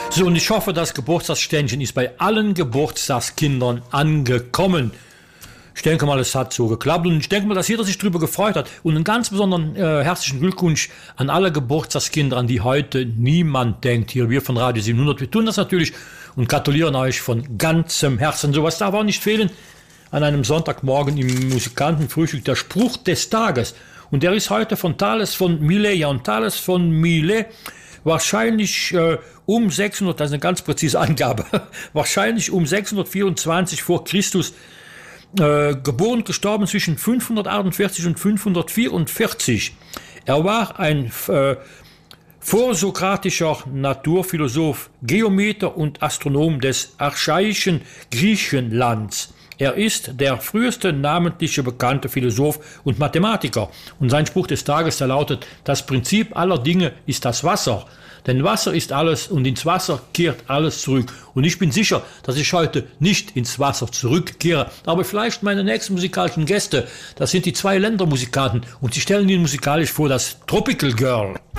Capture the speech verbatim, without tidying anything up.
So, und ich hoffe, das Geburtstagsständchen ist bei allen Geburtstagskindern angekommen. Ich denke mal, es hat so geklappt und ich denke mal, dass jeder sich darüber gefreut hat. Und einen ganz besonderen äh, herzlichen Glückwunsch an alle Geburtstagskinder, an die heute niemand denkt. Hier, wir von Radio siebenhundert, wir tun das natürlich und gratulieren euch von ganzem Herzen. Sowas darf auch nicht fehlen an einem Sonntagmorgen im Musikantenfrühstück, der Spruch des Tages. Und der ist heute von Thales von Milet. Ja, und Thales von Milet, wahrscheinlich äh, um sechshundert, das ist eine ganz präzise Angabe, wahrscheinlich um sechshundertvierundzwanzig vor Christus, Äh, geboren, gestorben zwischen fünfhundertachtundvierzig und fünfhundertvierundvierzig. Er war ein äh, vorsokratischer Naturphilosoph, Geometer und Astronom des archaischen Griechenlands. Er ist der früheste namentliche bekannte Philosoph und Mathematiker. Und sein Spruch des Tages, der lautet: Das Prinzip aller Dinge ist das Wasser. Denn Wasser ist alles und ins Wasser kehrt alles zurück. Und ich bin sicher, dass ich heute nicht ins Wasser zurückkehre. Aber vielleicht meine nächsten musikalischen Gäste, das sind die zwei Ländermusikanten. Und sie stellen ihnen musikalisch vor das Tropical Girl.